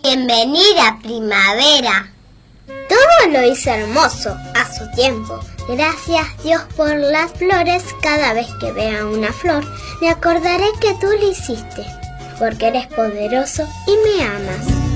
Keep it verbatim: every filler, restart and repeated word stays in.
Bienvenida primavera. Todo lo hizo hermoso a su tiempo. Gracias Dios por las flores. Cada vez que vea una flor, me acordaré que tú lo hiciste, porque eres poderoso y me amas.